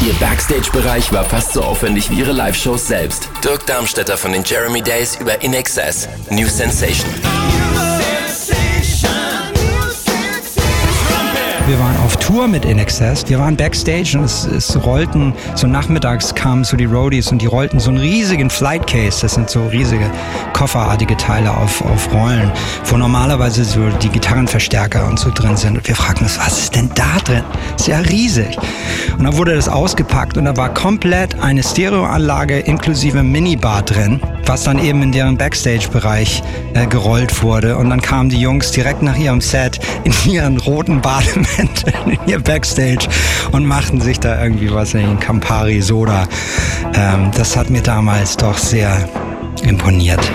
Ihr Backstage-Bereich war fast so aufwendig wie ihre Live-Shows selbst. Dirk Darmstädter von den Jeremy Days über In Excess. New Sensation. Wir waren auf Tour mit In Excess. Wir waren Backstage und es rollten, so nachmittags kamen so die Roadies und die rollten so einen riesigen Flight Case. Das sind so riesige kofferartige Teile auf Rollen, wo normalerweise so die Gitarrenverstärker und so drin sind. Und wir fragten uns, was ist denn da drin? Ist ja riesig. Und dann wurde das ausgepackt und da war komplett eine Stereoanlage inklusive Minibar drin, was dann eben in deren Backstage-Bereich gerollt wurde. Und dann kamen die Jungs direkt nach ihrem Set in ihren roten Bademänteln in ihr Backstage und machten sich da irgendwie was in Campari Soda. Das hat mir damals doch sehr imponiert.